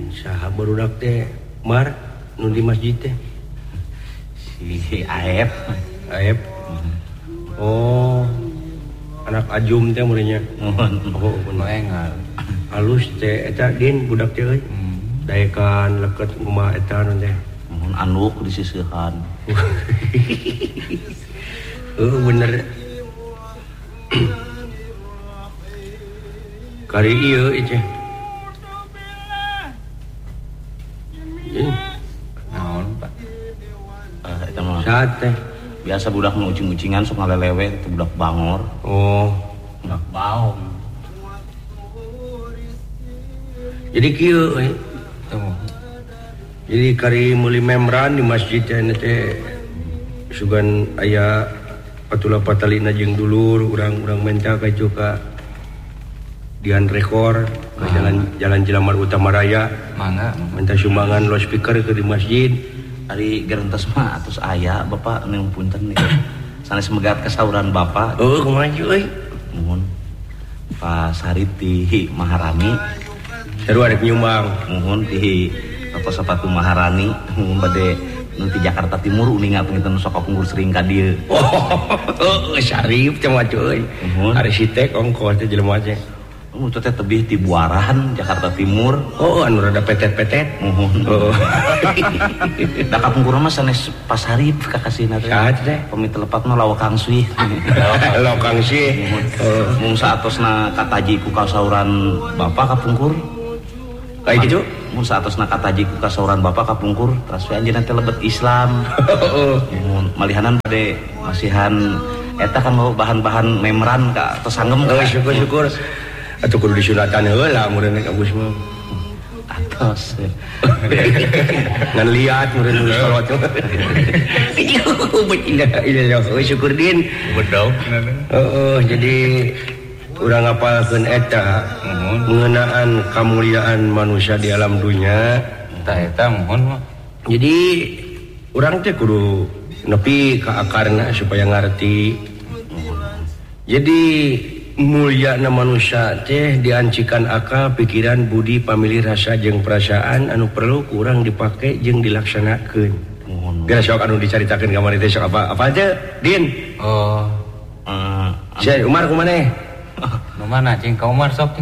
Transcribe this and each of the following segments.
Saha barudak teh Mar nu di masjid teh? Si Aep. Oh. Anak Ajum teh murenya. Oh, bener. Halus teh eta Din budak teh euy. Daekan leket rumah eta non teh. Anuk disisihan. Bener. Kari ieu teh. Naon, Pak? Eta mah. Saat teh. Biasa budak nu ucing-ucingan sok ngalelewe itu budak bangor. Oh, budak baong. Jadi kieu euy. Jadi kari meuli membran di masjid teh sugan aya patula patalina jeung dulur urang minta ka juga dian rekor ke jalan Jelamar Utama Raya. Mangga minta sumbangan loudspeaker ke di masjid. Ari gerentes mah atus aya Bapak nu punten nih. Sanes megat kasauran Bapak. Oh, kumaha euy? Nuhun. Pak Sariti Maharani. Saru arek nyumbang. Nuhun ti Toko Sepatu Maharani bade nu ti Jakarta Timur uninga penginten sok kunggur sering ka dieu. Oh, Syarif teh mah cuy. Ari sitek ongkos teh jelema teh. Mutu teh tebih ti Buaran Jakarta Timur. Oh, anu rada petet-petet. Oh. Da kapungkur mah sanes Pasarip kakasina teh. Saha teh? Pamit telepatna Lawa Kang Sui. Lawa Kang Sui. Mung saatosna kataji ku kasauran Bapak kapungkur. Kayak gitu? Mun saatosna kataji ku kasauran Bapak kapungkur, terus anjeunna teh lebet Islam. Mun malihanan bade masihan eta kan bahan-bahan memran ka tesanggem. Oh, syukur-syukur. Atuh kudu disunatan heula mureun ka Gus mah. Atos. Ngan liat mureun salawat. Iya, syukur Din. Bedog. Jadi urang ngapalkeun eta mengenaan kemuliaan manusia di alam dunia. Eta mohon mah. Jadi urang teh kudu nepi ka akarna supaya ngarti. Jadi mulia na manusia teh diancikan akal, pikiran, budi, pamilih, rasa jeung perasaan anu perlu kurang dipake jeung dilaksanakeun. Gara sok anu dicaritakeun ka mari teh sok apa aja, Din? Oh. Si Umar kumaneh? Nu mana cing ka Umar sok cing?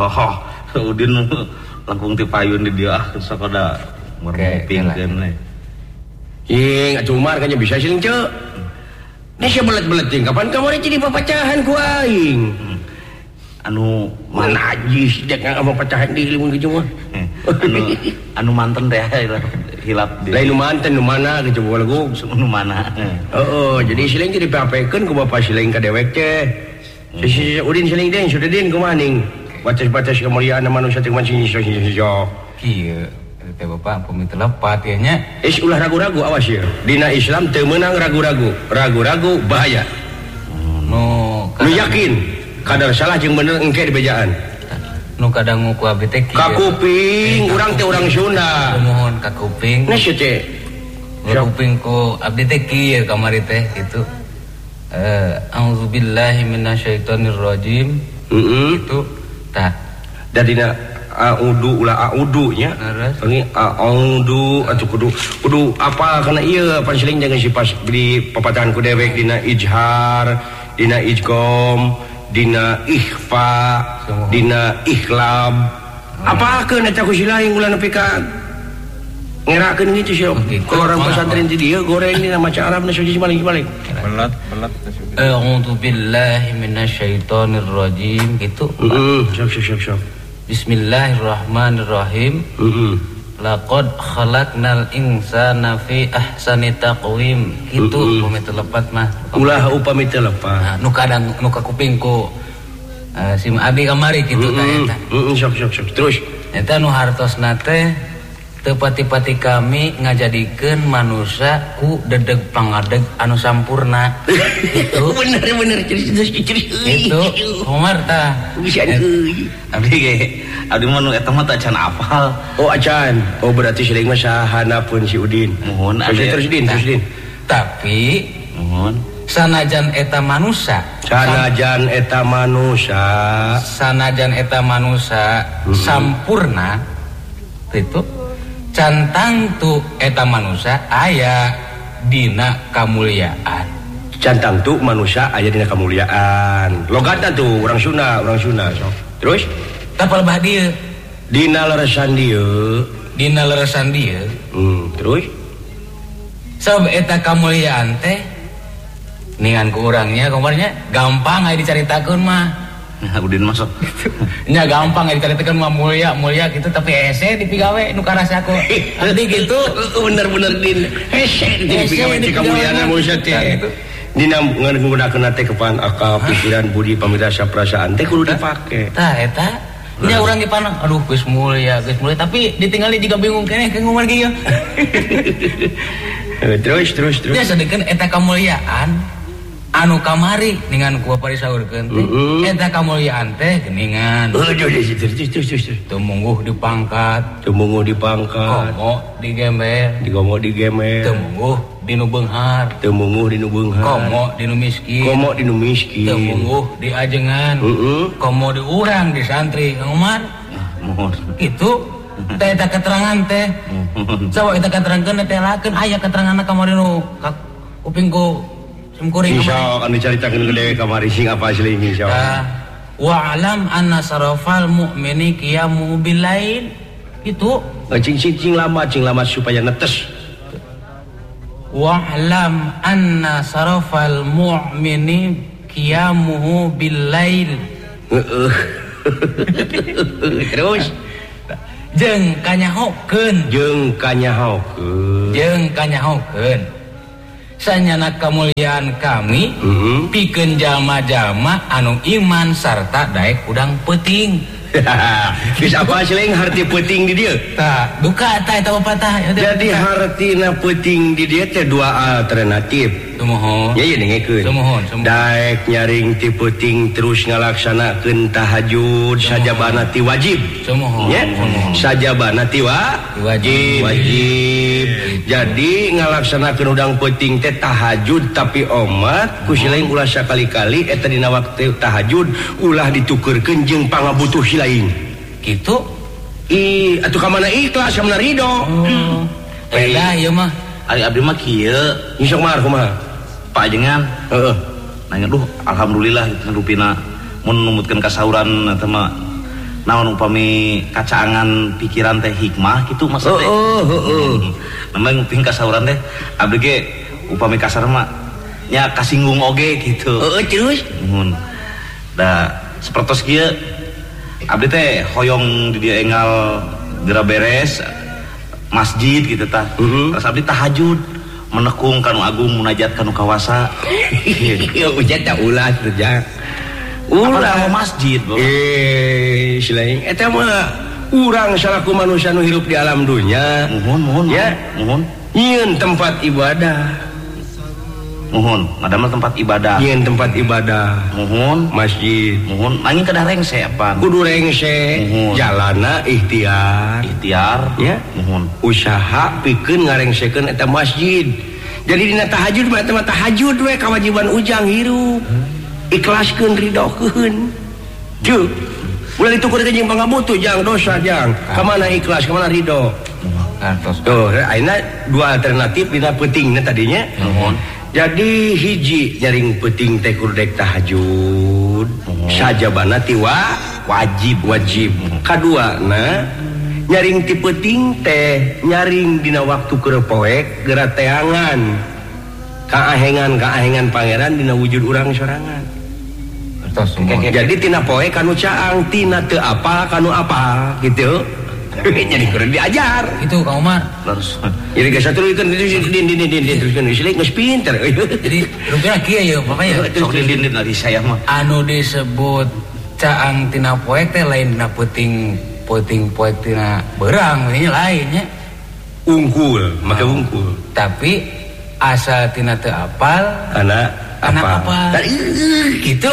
Udin langkung ti payun di dieu sok ada mermopingkeun we. Cing atuh Umar kanya bisa sing ceu. Nya belet-belet ting kapan kamari jadi papacahan ku aing. Anu najis dek ngapa pacahan di limun kitu mah. Anu manten teh hilap di. Lain nu manten nu mana kitu lagu nu mana. Jadi siling jadi papekeun ku bapa siling ka dewek teh. Udin siling deh sudah Din kumaha ning. Batas-batas kemuliaan manusia teh mancing sok. Kieu teh Bapak pamit lepat ya nya. Ulah ragu-ragu awas ya. Dina Islam teu meunang ragu-ragu. Ragu-ragu bahaya. Nu yakin kadar salah jeung bener engke di bejaan. Nu kadangu ku abdi teh ka kuping urang teh urang Sunda. Mohon ka kuping. Nah sieu teh. Kuping ku abdi teh kieu kamari teh kitu. A'udzubillahi minasyaitonir rajim. Itu tah. Dadina a'udzu ulah a'udzu nya. Pangi a'udzu atuh kudu apa kana ieu pansiling jangan si pas di papatahan ku dewek dina ijhar, dina ijqom, dina ikhfa, dina ikhlab. Apakeun eta ku silaing ulah nepi ka ngerakeun gitu sih. Kalau orang pesantren di dia goreng dina maca Arabna suci balik-balik. Belat. A'udzu billahi minasyaitonir rajim gitu. Sok. Bismillahirrahmanirrahim. Laqad khalaqnal insana fi ahsani taqwim. Itu pamit lepat mah. Ulah upami teu lepat. Nu kadang nu ka kupingku si abi kamari kitu tah eta. Sok. Terus eta nu hartosna teh teu pati-pati kami ngajadikeun manusia ku dedeg pangadeg anu sampurna. Itu bener ciri. Itu Umar tah. Bisa deui. Abdi mah nu eta mah teh can apal. Oh acan. Oh berarti siling mah sahanapeun si Udin. Mohon terus Din. Tapi mohon sanajan eta manusia sampurna Itu cantang tu eta manusia aya dina kamuliaan. Cantang tu manusia aya dina kamuliaan. Logatna tuh orang Sunda sok. Terus Tapal bah dieu dina leresan dieu. Terus sabab eta kamuliaan teh ningan ku urangnya kamarnya gampang aya dicaritakeun mah. Udin masuk. Nya gampang aya dicaritakeun mah mulia gitu tapi hese dipigawe nu karasaku. Nanti gitu bener-bener din hese dipigawe di kamuliaan manusia teh. Dina nggunakeun teh kepan akal pikiran budi pamirasa perasaan teh kudu dipake. Tah eta nya urang ge panah aduh geus mulia tapi ditinggali juga bingung keneh ke ngomong kieu. Terus. Nya sadekeun eta kamuliaan anu kamari dengan ku parisaurkeun teh eta kamuliaan teh geuningan tumungguh dipangkat komo digember tumungguh dinu beunghar komo dinu miskin tumungguh diajengan komo di urang di santri Umar itu teh eta keterangan teh sawa eta keterangan teh lakeun aya keteranganna kamari nu kupingku insya Allah diceritakan ke dewe kamari sing apa asli insya Allah. Wa'alam anna sarafal mu'mini qiyamu bilail itu cing lama supaya netes. Wa'alam anna sarafal mu'mini qiyamuhu bilail. Terus jeung kanyahokeun sanyana kamuliaan kami pikeun jalma-jalma anu iman sarta daek udang peuting. Bisa apa sih harti peuting di dia? Tah, duka eta pepatah. Jadi hartina peuting di dia teh dua alternatif. Tumohon. Ya dengekeun. Tumohon. Daek nyaring ti peuting terus ngalaksanakeun tahajud sajabana ti wajib. Tumohon. Ya. Sajabana ti wajib. Jadi ngalaksanakeun udang peuting teh tahajud tapi omat ku silaing ulah sakali-kali eta dina waktu tahajud ulah ditukeurkeun jeung pangabutuh silaing. Kitu? Atuh ka mana ikhlas ka mana ridho. Beda ieu mah. Ari abdi mah kieu. Insya Allah kumaha? Pak ajengan. Nanya duh alhamdulillah rupina mun numutkeun kasauran eta mah naon upami kacaangan pikiran teh hikmah kitu maksud teh. Memang ping kasauran teh abdi ge upami kasar mah nya kasinggung oge gitu. Terus da sapertos kieu abdi teh hoyong di dia enggal geura beres masjid gitu tah. Terus abdi tahajud menekung kanu agung munajat kanu kawasa. Ujat tak ulah kerja. Ulah masjid. Selain eta mah urang salaku manusia nu hirup di alam dunya. Muhun. Ya, muhun. Nyieun tempat ibadah. Muhun, ngadamel tempat ibadah. Nyieun tempat ibadah. Muhun, masjid. Muhun, nanging kada rengse apaan? Kudu rengse. Jalana ikhtiar, ya. Muhun. Usaha pikeun ngarengsekeun eta masjid. Jadi dina tahajud mah eta mah tahajud we kewajiban ujang hirup. Ikhlaskeun ridhokeun. Teu. Ulah ditukurkeun jeung pangabutuh jang dosa jang. Ka mana ikhlas, ka mana ridho? Tuh, ayeuna dua alternatif dina peutingna tadinya. Jadi hiji nyaring peuting teh kudu dek tahajud. Sajabana ti wajib. Kaduana nyaring ti peuting teh nyaring dina waktu keur poek geura teangan. Kaahengan pangeran dina wujud urang sorangan. Jadi tina poek kanu caang, tina teu apal kanu apal gitu. Jadi kurang diajar itu Kang Umar terus jadi geus saturikeun teruskeun islik geus pinter. Jadi rupina kieu ya Bapak ya sok din dari saya mah anu disebut caang tina poek teh lain dina peuting poek tina beurang nya lainnya unggul make unggul tapi asal tina teu apal anak apa gitu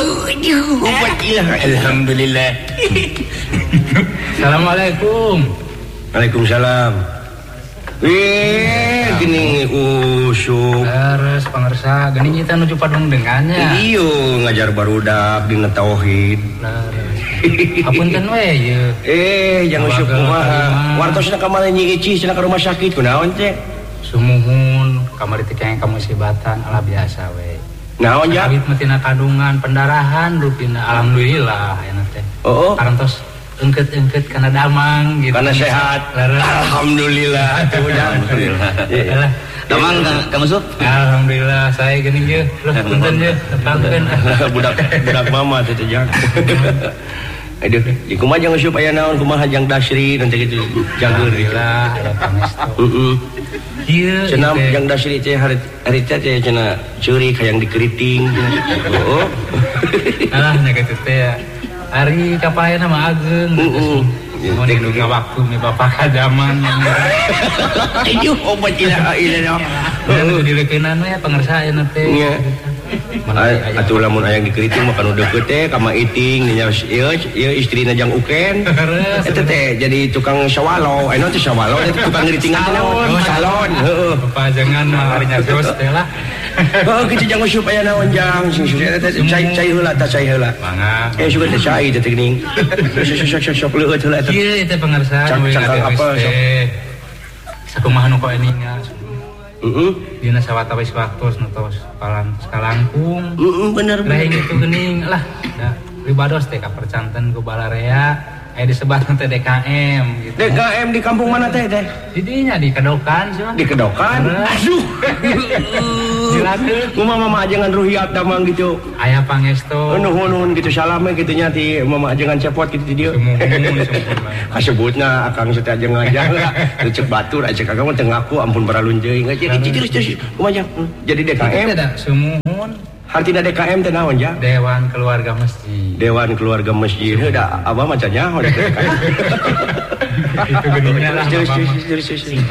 Gini usuk. Terus pangersa, gini kita nuju padung dengannya. Iyo ngajar barudak dina tauhid. Apunten we ye. Jangan usuk kumaha. Wartosna kamari Nyi Ici cenah ka rumah sakit kunaon teh? Sumuhun, kamari teh kayang kamusibatan ala biasa we. Naon ja? Abit mah tina kandungan pendarahan rupina alhamdulillah aya teh. Arantos engket karena damang gitu. Karena sehat. Alhamdulillah. Alhamdulillah. Damang kamu sup? Alhamdulillah saya gini ge. Loh punten ye, tepangkeun. Budak mama teh jang. Aduh, di kumaha jeung sup aya naon kumaha jang Dasri nanti kitu jageur. Alhamdulillah aya pangestu. Ieu cenah jang Dasri teh hari teh cenah ceurik hayang dikeriting. Alah nya kitu teh ya. Hari kapayana mah ageng. Mun nu waktu mi bapak ka zaman. Ayo obat ila dileukeunana we pangersa aya teh. Atuh lamun aya dikeriting mah kana deukeut teh ka maiting nya ieu istrina jang Uken. Eta teh jadi tukang sawalo. Aya teh sawalo eta tukang ngeritingan naon? Salon. Heeh. Pajangan mah ari nyartos teh lah. Kitu jang usup aya naon jang sing cai heula tah cai heula. Mangga. Sugan teh cai teh geuning. Sok leueut heula eta. Ieu teh pangarsa nu apa sakumaha nu ka eninga. Dina sawatawis waktu nutos kalangkung. Bener. Lain itu geuning lah. Da ribados teh ka percanten ku balarea disebat teh DKM gitu. DKM di kampung mana teh? Di dinya di Kedokan sih. Di Kedokan. Aduh. Silakeun. Kumaha mama ajengan ruhiat damang gitu. Aya pangestu. Nuhun kitu salame kitu nya ti mama ajengan cepot kitu di dieu. Kasebutna akang teh ajeng ngajang. Cek batur aja kagak mah teu ngaku ampun baralun jeung. Terus kumaha jadi DKM? Sumuhun. Hartina DKM teh naon ja? Dewan Keluarga Masjid. Dewan Keluarga Masjid. Da abah maca nyaho DKM. Itu geningan lah. Terus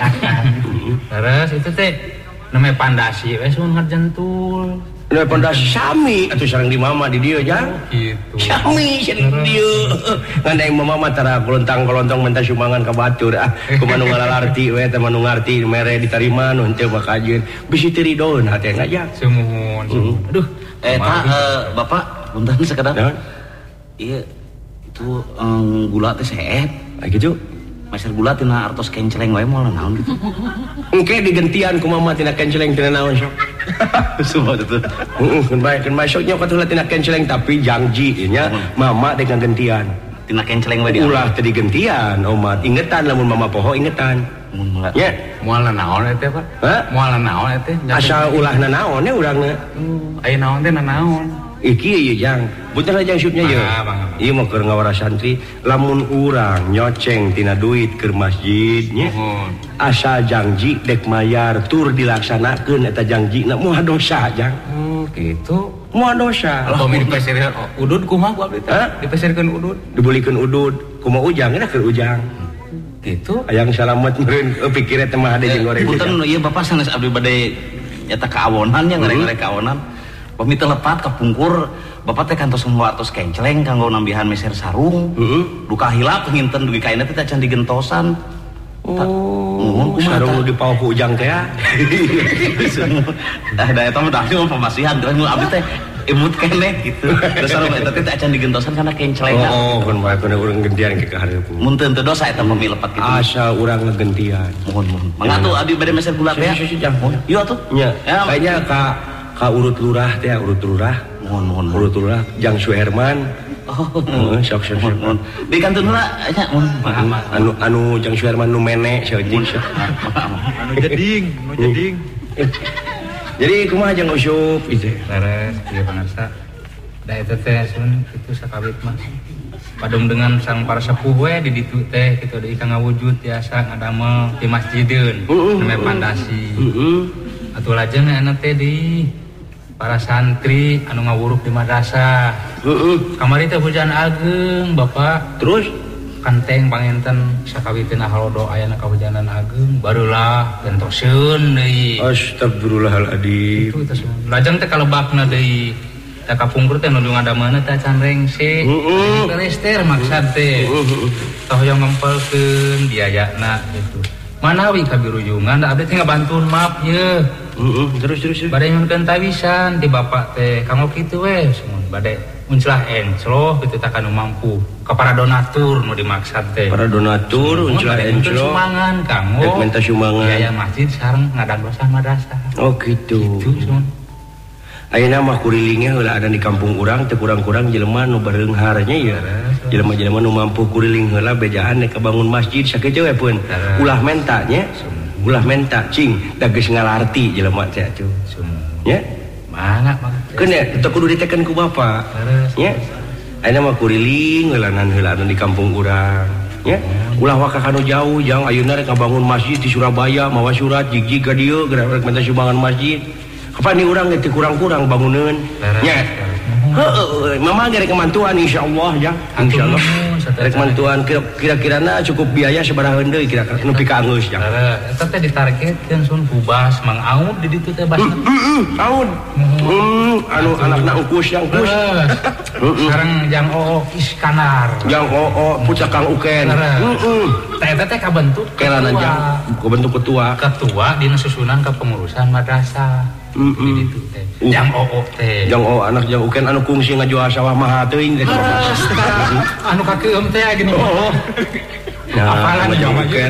itu teh namanya pandasi we sun ngarjantul. Namanya pandasi sami atuh sareng di mama di dieu ja. Gitu. Sami sareng di dieu. Ngandeng mama tara kolontang-kolontong minta sumbangan ka batur kumaha nu ngalalarti we teh manu ngarti mere ditarima nu henteu bakajeun. Bisi teu ridoeun hate ngajak. Sumuhun. Aduh, Bapak punten sakedap. Iya itu gula teh seet. Gitu. Maser gula tina artos kenceleng wae moal naon gitu. Engke digentian ku mama tina kenceleng tina naon sok. Sumpah itu. Keun bae soknya katulah tina kenceleng tapi janji nya mama dek ngagentian. Tina kenceleng wae ulah teh digentian omat ingetan lamun mama poho ingetan. Ya, moal naon eta Pak? Hah? Moal naon eta? Asal ulahna naon urangna. Aya naon teh naon? Iki ieu jang. Punten jang supnya ieu. Ieu mah keur ngawara santri lamun urang nyoceng tina duit keur masjid nya. Asal janji dek mayar tur dilaksanakeun eta janjina moal dosa jang. Gitu. Moal dosa. Kalau mi dipesirkeun udud kumaha ku abdi teh? Dipesirkeun udud. Dibulikeun udud. Kumaha ujang eta keur ujang. Gitu. Hayang salamet meureun pikir teh mah ade jeung goreng. Punten ieu Bapak sanes abdi bade nyata kaawonan nya ngareng-ngareng kaawonan. Pami teh lepat kapungkur Bapak teh kantos ngawartos kenceleng kanggo nambihan meser sarung. Duka hilap nginten dugi kaina teh can digentosan. Sarung dipawa ku ujang teh ya. Da eta mah tadi mah pamasihan terus abdi teh imut keneh gitu. Terus sarung eta teh can digentosan kana kenceleng. Kun bae kuna urang gentian ke hareup. Mun teu dosa eta pami lepat kitu. Asal urang ngegentian. Mohon. Mangga tuh abdi bade meser gula teh. Ieu atuh. Nya. Kayaknya ka urut lurah teh urut lurah. Mohon. Urut lurah Jang Suherman. Sok. Di kantor heula nya anu Jang Suherman nu mene saeutik. Anu jeding. Jadi kumaha Jang Usup ieu? Leres ieu pangarsa. Da eta teh sun kitu sakawit mah. Padung dengan sang para sepuh we di ditu teh kitu deui ka ngawujud tiasa ngadamel di masjideun namanya pandasi. Atuh lajeng ana teh di para santri anu ngawuruk di madrasah. Kamari teh hujan ageng Bapak. Terus kanteng pangenten sakawiteun halodo ayana kahujanan ageng barulah gentoseun deui. Astagfirullahaladzim. Itu teh lajeng teh kalebakna deui. Da kapungkur teh nuju ngadameuna teh can rengse. Rester maksad teh. Tah hoyong ngempelkeun biayana gitu. manawi kabirujungan da abdi teh ngabantuan maaf ye. Terus. Bade nyunkeun tawisan di bapak teh kanggo kitu we sun bade unclah encloh kitu tah kanu mampu ka para donatur nu dimaksud teh. Para donatur unclah encloh. Sumbangan kanggo. Dek minta sumbangan. Biaya masjid sareng ngadagdosan madrasah. Oh gitu. Gitu sun. Ayeuna mah kurilingnya heula ada di kampung urang teu kurang-kurang jelema nu bereungharnya ya. Jelema-jelema nu mampu kuriling heula bejaan nek kabangun masjid sakitu we pun. Ulah menta nya. Ulah menta cing da geus ngalarti jelema teh atuh. Nya? Mangga. Keun teu kudu diteken ku bapa. Nya? Ayeuna mah kuriling heula di kampung urang. Nya? Ulah waka kanu jauh jang ayeuna rek ngabangun masjid di Surabaya mawa surat jig-jig ka dieu gerak minta sumbangan masjid. Kapan di urang teh kurang-kurang banguneun. Nya. Heeh, mama gerek kemantuan insyaallah ya. Insyaallah. Rek mantuan kira-kirana cukup biaya sabaraha deui kira-kira nepi ka geus ya. Eta teh ditargetkeun sun Bubas Mang Aud di ditu teh basna. Aud. Anu anakna Ungkus yang Kus. Sareng Jang Oo Iskandar. Jang Oo pucak Kang Uken. Teh eta teh kabentuk kelana jang kabentuk ketua. Ketua dina susunan kepengurusan madrasah. Di ditu teh. Jang Oo teh. Jang Oo anak Jang Uken anu kungsi ngajual sawah mah teuing teh. Anu kakeum teh gini. Oh. Nah, apalan Jang Uken.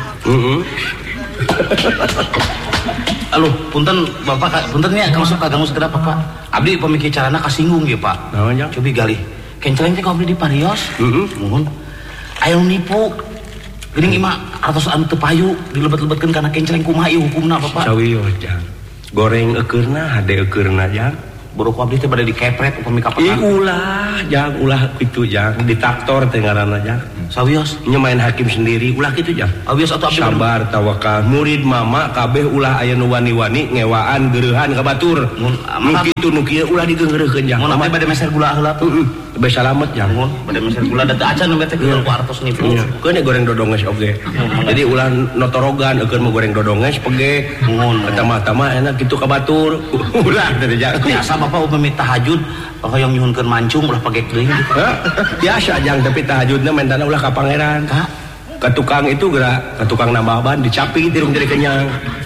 Aduh, punten Bapak, punten nya kamu suka ganggu sekedap Pak. Abdi pamiki carana kasinggung ya Pak. Naon jang? Cobi galih. Kenceleng teh abdi di parios. Mohon. Aya nipu. Geuning imah artos anu teu payu dilebet-lebetkeun kana kenceleng kumaha ieu hukumna Bapak? Sawiyo jang. Goreng eukeurna, hade eukeurna jang. Boro ku abdi teh bade dikepret upami ka petang. Ulah kitu jang, di traktor teh ngaranna jang. Sawios nya main hakim sendiri ulah kitu jang. Awios atuh abdi sabar tawakal murid mama kabeh ulah aya nu wani-wani ngewaan geurehan ka batur. Nu kitu nu kieu ulah digeungeureukkeun jang. Mun abdi bade meser gula heula tuh. Teu salamet jang. Mun bade meser gula da teu acan nu teh keur ku artos nipu. Keun goreng dodonges oge. Jadi ulah notorogan eukeun mah goreng dodonges pege. Mun tama-tama enak kitu ka batur. Ulah teh jang. Biasa Bapak upami tahajud hoyong nyuhunkeun mancung ulah pagek deui. Biasa jang tapi tahajudna mentana ulah ka pangeran. Ka tukang itu gerak, ka tukang nambah ban dicapi tirung jadi kenyang.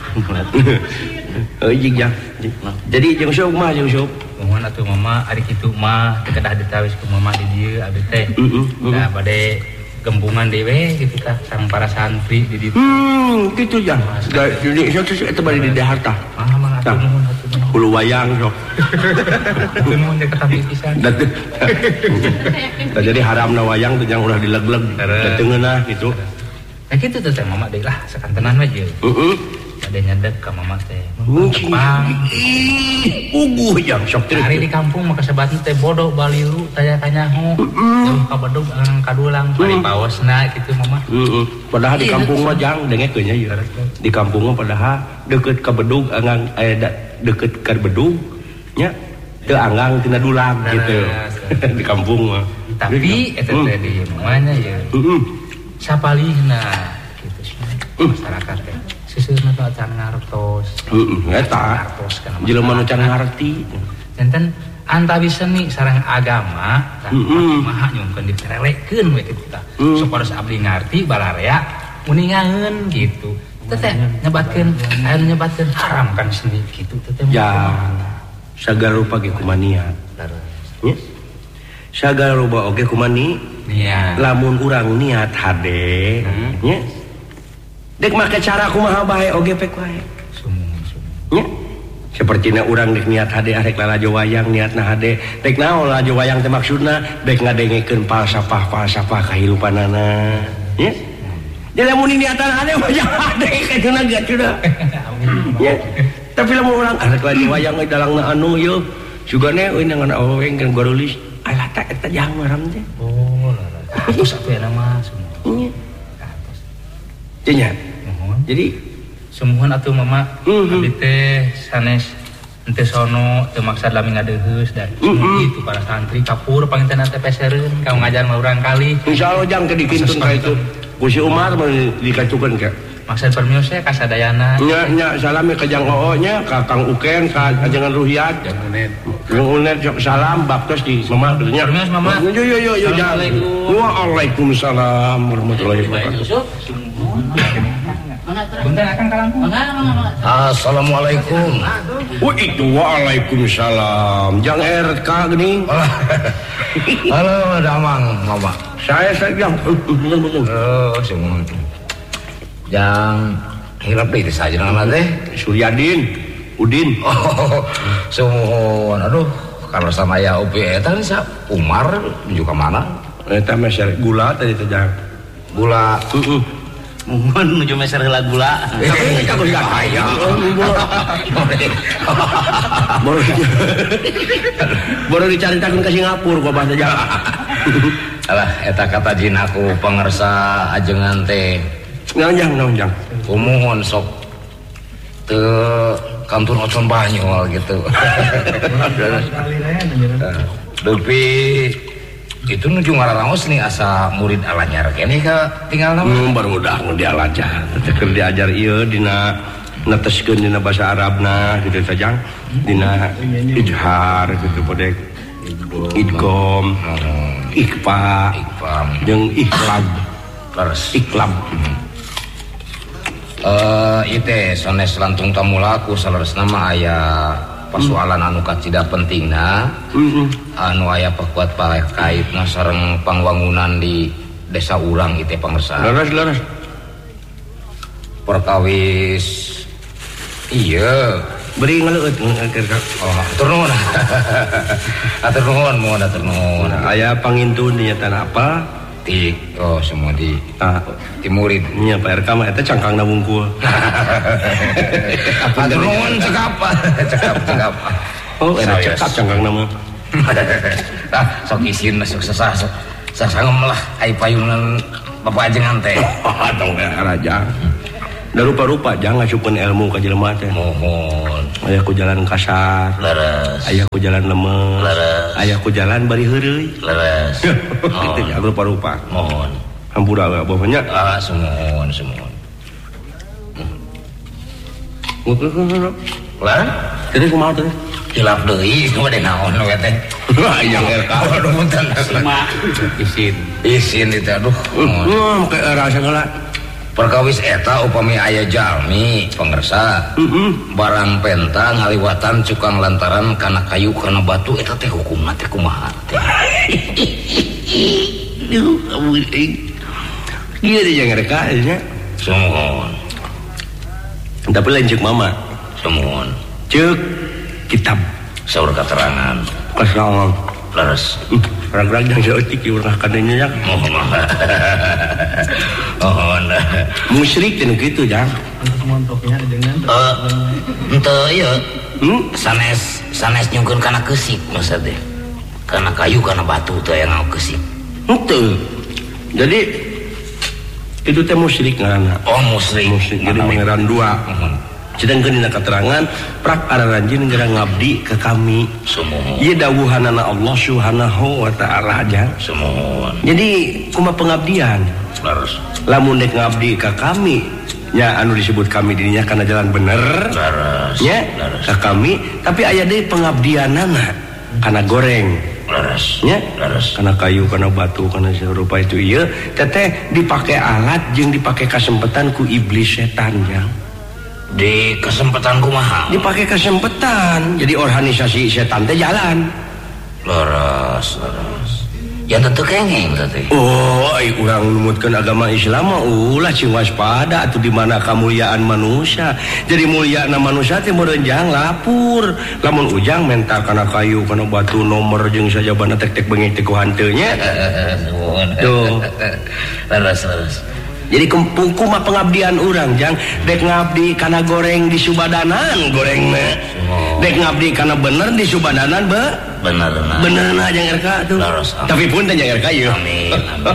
Jing jang. Jadi jeung sok mah jeung sok. Mohon atuh mama ari kitu mah teu kedah ditawis ku mama di dieu abdi teh. Da bade gembungan dewe gitu tah sareng para santri di ditu. Kitu jang. Da jadi sok eta bade di dahar tah. Mah atuh nuhun atuh. Hulu wayang sok. Nuhun teh katabi pisan. Jadi haramna wayang teh jang ulah dilegleg. Da teu ngeunah gitu. Nah kitu teh mama deui lah sakantenan we je. Ada nyadek ka mama teh. Uguh jang sok teh. Hari di kampung mah kasebatna teh bodoh balilu taya kanyaho. Jauh ka bedug angan kadulang bari paosna kitu mama. Padahal di kampung mah jang dengekeun nya ieu. Di kampung mah padahal deukeut ka bedug angan deukeut ka bedug nya teu anggang tina dulang gitu. Di kampung mah. Tapi eta teh di manganya ya. Sapalihna kitu masyarakat teh. Seuseurna teh can ngartos. Eta. Jelema nu can ngarti. Enten antawis seni sareng agama tah kumaha nyungkeun diperelekeun we kitu tah. Saporos abdi ngarti balarea muningaeun gitu. Teh nyebatkeun haram kan seni kitu teh. Ya. Sagala rupa ge kumaha niat. Nya. Sagala rupa oge kumaha niat. Lamun urang niat hade, nya. Dek make cara kumaha bae oge pek wae. Nya. Sapertina urang dek niat hade arek lalajo wayang niatna hade. Dek naon lalajo wayang teh maksudna dek ngadengekeun falsafah kahirupanana. Nya. Jadi lamun niatan hade mah hade kaduna gatuna. Nya. Tapi lamun urang arek lalajo wayang we dalangna anu yeuh. Sugane euy nang ana oweng kan garulis. Alah tak eta jang maram teh. Oh, atos atuh eta mah semua. Nya. Jadi sumuhun atuh mama abdi teh sanes henteu sono teu maksad lami ngadeuheus dan itu para santri kapur pangintenna teh pesereun ka ngajar mah urang kali. Insyaallah jang teh dikintun ka itu. Ku si Umar mah dikacukeun ke. Maksud permios teh ka sadayana. Nya salami ka Jang Oo nya ka Kang Uken ka Ajengan Ruhiat. Yang unet sok salam baptos di mama nya. Permios mama. Yo Waalaikumsalam warahmatullahi wabarakatuh. Bentar akan kalangkung. Assalamualaikum. Itu waalaikumsalam. Jang RK gini. Halo, Damang, Mama. Saya Jang. Semua. Jang hilap deh saja nama teh. Suryadin, Udin. Semua. Aduh, kalau sama ya UP eta nih Umar juga mana? Eta meser gula tadi teh Jang. Gula. Mohon menuju meser heula gula. Tapi kita kuliah kaya. Baru dicaritakeun ka Singapura gua bahasa Jawa. Alah eta kata jin aku pangersa ajengan teh. Naon Jang. Kumohon sok teu kantun ocon banyol gitu. Dupi itu nuju ngararaos nih asa murid alanyar kene ka tinggal nama baru udah dialajar keur diajar ieu dina neteskeun dina basa Arabna gitu sajang dina ijhar gitu podek idgham ikhfa jeung ikhlab ikhlab ite sanes lantung tamulaku saleresna mah aya pasoalan anu kacida pentingna anu aya pakuat kaitna sareng pangwangunan di desa urang itu pangersa leres perkawis iya beri ngaleueut atur nuhun atur nuhun aya pangintun di nyata apa di semua di murid nya Pak RK mah eta cangkangna wungkul atur nuhun cekap eta cekap cangkangna mah sok isin sok sesah sok sasangem lah ai payungan bapak ajengan teh tong raja da rupa-rupa jangan ngasupeun ilmu ka jelema teh mohon aya ku jalan kasar leres aya ku jalan lemes leres aya ku jalan bari heureuy leres itu ya rupa-rupa mohon hampura we bapaknya semuhun lah tadi kumaha teh hilap deui kumaha naon we teh yang RK aduh punten isin itu aduh kayak rasa segala perkawis eta upami aya jalmi pangersa barang penta ngaliwatan cukang lantaran kana kayu kana batu eta teh hukumna teh kumaha teh ieu teh jeung RK nya sumuhun tapi lain ceuk mama sumuhun ceuk kitab saur katerangan kasrangan leres rag-rag yang seotik urang kadenya nya musyrik teh kitu Jang montoknya dengan henteu ieu sanes nyungkeun kana keusik masa teh kana kayu kana batu teh aya ngakeusik henteu jadi itu teh musyrik ngaranna musyrik jadi pangeran dua sedangkan dina keterangan prak araranjeun geura ngabdi ke kami sumuhun ieu dawuhanana Allah Subhanahu wa taala aja sumuhun jadi kumaha pengabdian leres lamun dek ngabdi ka kami nya anu disebut kami dirinya kana jalan bener leres nya ka kami tapi aya deui pengabdianana kana goreng leres nya leres kana kayu kana batu kana sarupa itu ieu teteh dipake alat jeung dipake kasempetan ku iblis setan Jang di kesempatan kumaha dipakai kesempatan jadi organisasi setan teh jalan leres ya tentu kengeng teh urang numutkeun agama Islam mah ulah cing waspada atuh di mana kemuliaan manusia jadi muliana manusia teh meureun Jang lapur lamun ujang mental kana kayu kana batu nomor jeung sajabana tek-tek beungit ku hanteu nya tuh leres jadi kumaha pengabdian urang Jang dek ngabdi kana goreng di subadanan gorengna dek ngabdi kana bener di subadanan benerna Jang RK tuh tapi punten Jang RK ieu amin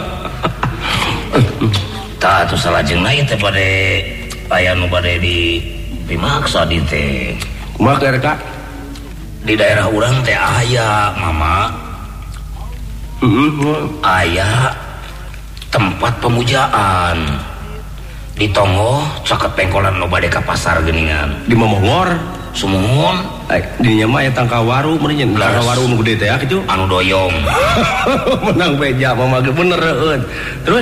tah atuh salajengna ieu teh bade aya nu bade dimaksa di teh kumaha RK di daerah urang teh aya mama aya tempat pemujaan di Tonggo caket pengkolan nu bade ka pasar geuningan di Momongor sumuhun dinya mah eta tangkawaru meureun tangkawaru nu gede teh kitu anu doyong menang beja mah ge bener terus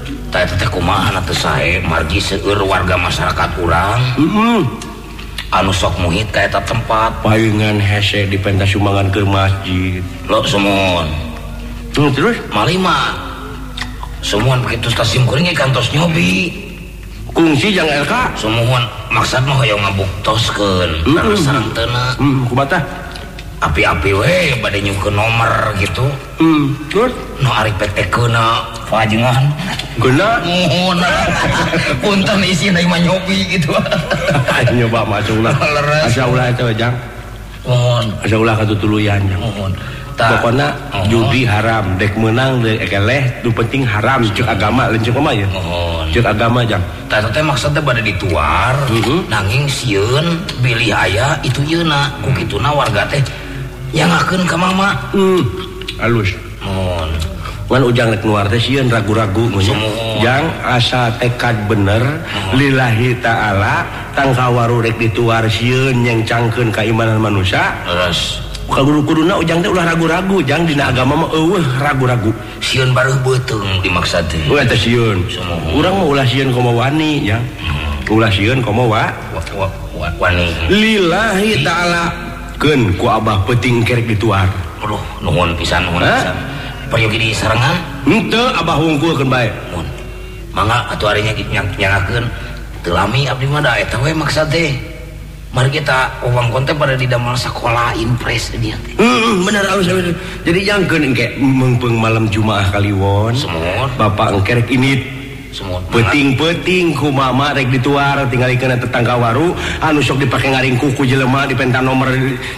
teh kumaha teh sae margi seueur warga masyarakat urang anu sok muhit ka eta tempat palingan hese di pentas sumbangan ke masjid lo semua terus malima semua begitu stasiun kuring kantos nyobi kungsi jang LK semua maksud mah hoyong ngabuktoskeun karena sareng teuna kumaha api-api we bade nyukeun nomor gitu terus no ari PT-keuna pajengan geuna mohon punten isina mah nyobi gitu nyoba masuk ulah asa ulah eta jang mohon asa ulah katutuluyan jang mohon pokona judi haram dek menang dek eleh nu penting haram ceuk agama lain ceuk mah ya ceuk agama jang tah teh maksudna bade dituar nanging sieun bilih aya itu yeuna ku kituna warga teh nyangakeun ka mama halus mohon ngan ujang rek nuar teh sieun ragu-ragu jang asa tekad bener lillahi ta'ala tangkawaru rek dituar sieun nyengcangkeun ka imanan manusia terus kuduna ujang teh ulah ragu-ragu jang dina agama mah eueuh ragu-ragu sieun bareuh beuteung dimaksud teh eta sieun urang mah ulah sieun komo wani jang ulah sieun komo wani lillahi ta'ala keun ku abah peuting kerek dituar aduh nuhun pisan peryogi di sarengan henteu abah hungkulkeun bae mun mangga atuh ari nyangakeun teu lami abdi mah da eta we maksud teh mari kita wewengkon teh pada didamel sakola impres dia teh bener alus jadi jangkeun engke meungpeung malam Jumaah Kaliwon semua bapak engke rek init semua peting ku mama rek dituar tinggalikeun tetangga waru anu sok dipake ngaringkuh ku jelema di penta nomor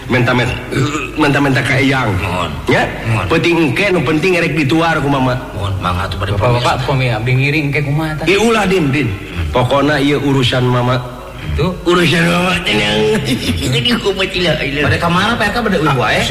menta ka eyang nya peting engke nu penting rek dituar ku mama mohon mangga atuh bade bapak pami abdi ngiring engke kumaha tah ulah din pokona ieu urusan mama itu urusan mama tenang jadi ku mah bade ka mana PK bade eueuh wae